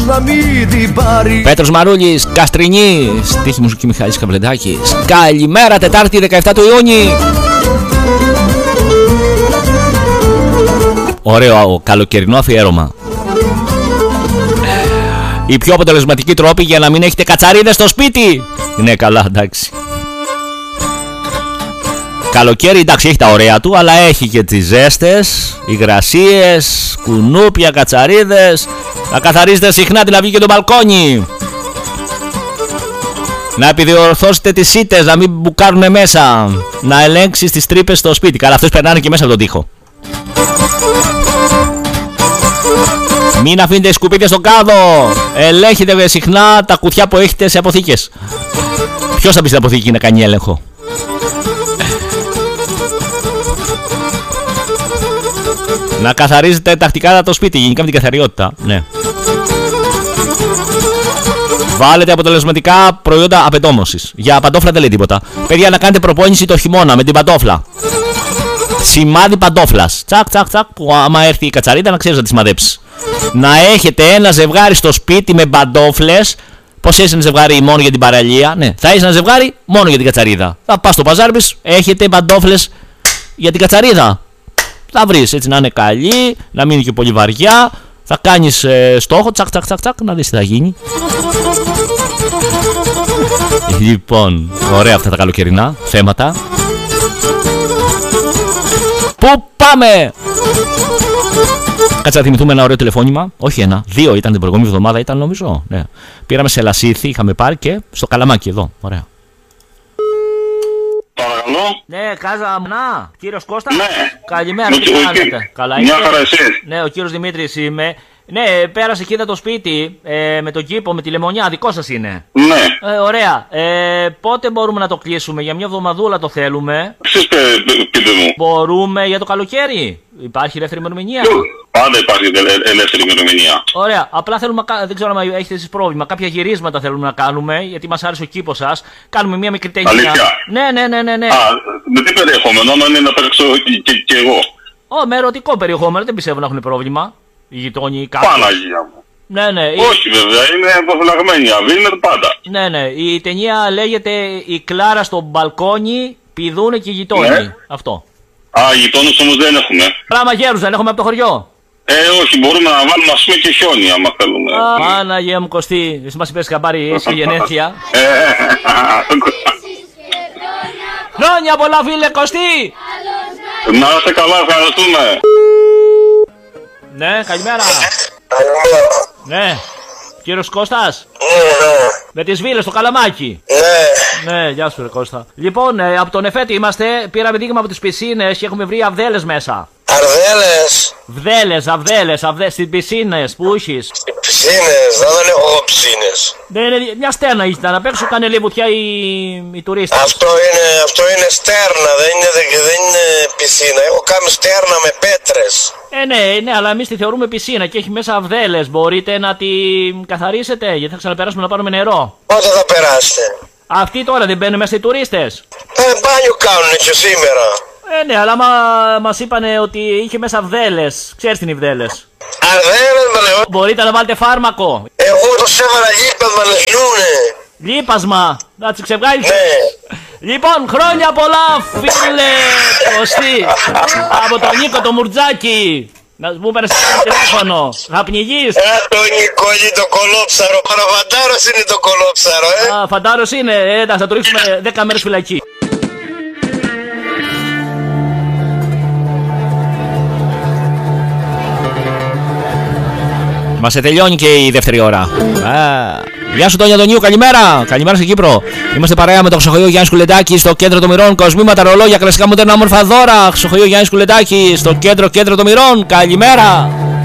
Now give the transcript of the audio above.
να μην την πάρει. Πέτρος Μαρούλης, Καστρινή, στίχη μουσική Μιχάλης Καβλεντάκης. Καλημέρα, Τετάρτη 17 του Ιούνιου. Ωραίο καλοκαιρινό αφιέρωμα. Οι πιο αποτελεσματικοί τρόποι για να μην έχετε κατσαρίδες στο σπίτι. Ναι, καλά, εντάξει. Καλοκαίρι, εντάξει, έχει τα ωραία του, αλλά έχει και τις ζέστες, υγρασίες, κουνούπια, κατσαρίδες. Να καθαρίζετε συχνά την αυγή και το μπαλκόνι. Να επιδιορθώσετε τις σίτες, να μην μπουκάρουν μέσα. Να ελέγξεις τις τρύπες στο σπίτι. Καλά, αυτές περνάνε και μέσα από τον τοίχο. Μην αφήνετε σκουπίδια στον κάδο. Ελέγχετε συχνά τα κουτιά που έχετε σε αποθήκες. Ποιος θα μπει στην αποθήκη να κάνει έλεγχο? Να καθαρίζετε τακτικά το σπίτι, γενικά με την καθαριότητα. Ναι. Βάλετε αποτελεσματικά προϊόντα απετόμωσης. Για παντόφλα δεν λέει τίποτα. Παιδιά, να κάνετε προπόνηση το χειμώνα με την παντόφλα. Σημάδι παντόφλας. Τσακ, τσακ, τσακ. Που άμα έρθει η κατσαρίδα να ξέρεις να τη σημαδέψεις. Να έχετε ένα ζευγάρι στο σπίτι με παντόφλες. Πώς έχεις ένα ζευγάρι μόνο για την παραλία? Ναι, θα έχεις ένα ζευγάρι μόνο για την κατσαρίδα. Θα πας στο παζάρμπις, έχετε παντόφλες για την κατσαρίδα. Θα βρεις έτσι να είναι καλή, να μην είναι και πολύ βαριά. Θα κάνεις στόχο, τσακ, τσακ, τσακ, τσακ, να δεις τι θα γίνει. Λοιπόν, ωραία αυτά τα καλοκαιρινά θέματα. Πού πάμε? Κάτσε να θυμηθούμε ένα ωραίο τηλεφώνημα. Όχι ένα, δύο ήταν την προηγούμενη εβδομάδα, ήταν νομίζω. Ναι. Πήραμε σε Λασίθι, είχαμε πάρει και στο Καλαμάκι εδώ. Ωραία. Παρακαλώ. Ναι, Κάζαμνα, κύριος Κώστας. Ναι. Καλημέρα, τι κάνετε? Καλά, μια χαρά εσείς? Ναι, ο κύριος Δημήτρης είμαι. Ναι, πέρασε και είδα το σπίτι με τον κήπο, με τη λεμονιά, δικό σας είναι? Ναι. Ωραία. Πότε μπορούμε να το κλείσουμε? Για μια εβδομαδούλα το θέλουμε. Εσείς πείτε μου. Μπορούμε για το καλοκαίρι? Υπάρχει ελεύθερη ημερομηνία? Πάντα υπάρχει ελεύθερη ημερομηνία. Ωραία. Απλά θέλουμε, δεν ξέρω αν έχετε εσείς πρόβλημα. Κάποια γυρίσματα θέλουμε να κάνουμε, γιατί μας άρεσε ο κήπος σας. Κάνουμε μια μικρή ταινία. Αλήθεια? Ναι. Α, με τι περιεχόμενο, να είναι να παίξω και εγώ? Με ερωτικό περιεχόμενο, δεν πιστεύω να έχουν πρόβλημα. Οι γειτόνιοι κάποιοι. Παναγία μου. Ναι. Όχι βέβαια, είναι αποφυλαγμένη αυγή, είναι πάντα. Ναι. Η ταινία λέγεται «Η Κλάρα στο μπαλκόνι, πηδούνε και οι γειτόνιοι». Ναι. Αυτό. Α, γειτόνους όμως δεν έχουμε. Πράγμα γέρους δεν έχουμε από το χωριό. Όχι, μπορούμε να βάλουμε ας πούμε και χιόνι άμα θέλουμε. Παναγία μου Κωστή, εσύ μας είπες καμπάρι, είσαι γενέθλια. Χρόνια πολλά φίλε Κωστή! Να είστε καλά, ευχαριστούμε. Ναι, καλημέρα. Ναι, κύριος Κώστας. Με τις βίλες στο Καλαμάκι. Ναι, γεια σου ρε Κώστα. Λοιπόν, από τον Εφέτη είμαστε, πήραμε δείγμα από τις πισίνες και έχουμε βρει αβδέλες μέσα. Αρδέλες? Αβδέλες, στις πισίνες που έχεις. Πισίνες, δεν έχω εγώ πισίνες. Ναι, μια στέρνα ήταν, απ' έξω κάνε λίγο βουτιά οι τουρίστες. Αυτό είναι στέρνα, δεν είναι πισίνα. Έχω κάνει στέρνα με πέτρες. Ναι, αλλά εμείς τη θεωρούμε πισίνα και έχει μέσα αβδέλες. Μπορείτε να την καθαρίσετε, γιατί θα ξαναπεράσουμε να πάρουμε νερό. Πότε θα περάσετε? Αυτοί τώρα δεν μπαίνουν μέσα οι τουρίστες. Μπάνιο κάνουνε και σήμερα. Ναι, αλλά μας είπανε ότι είχε μέσα βδέλες. Ξέρεις τι είναι οι βδέλες? Αρδέλες με λέω. Μπορείτε να βάλετε φάρμακο? Εγώ το έβαλα λίπασμα να ζουνε. Λίπασμα, να τις ξεβγάλεις. Ναι. Λοιπόν, χρόνια πολλά φίλε Κωστή. Από τον Νίκο το Μουρτζάκι. Να μου πέρασε το τηλέφωνο. Θα πνιγείς? Το Νίκο είναι το κολόψαρο. Παραφαντάρος είναι το κολόψαρο, Φαντάρος είναι, εντάξει, θα του ρίξουμε 10 μέρες φυλακή. Μας τελειώνει και η δεύτερη ώρα. Γεια σου Τόνια Αντωνίου, καλημέρα. Καλημέρα στην Κύπρο. Είμαστε παρέα με το Ξοχοείο Γιάννη Κουλετάκη στο κέντρο των Μυρών. Κοσμήματα, ρολόγια, κλασικά μοντέρνα όμορφα δώρα. Ξοχοείο Γιάννη Κουλετάκη στο κέντρο των Μυρών. Καλημέρα.